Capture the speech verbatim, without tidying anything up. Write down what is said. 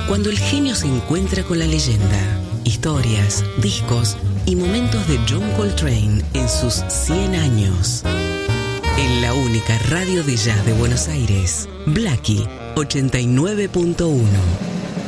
Cuando el genio se encuentra con la leyenda. Historias, discos y momentos de John Coltrane en sus cien años. En la única radio de jazz de Buenos Aires, Blackie ochenta y nueve punto uno.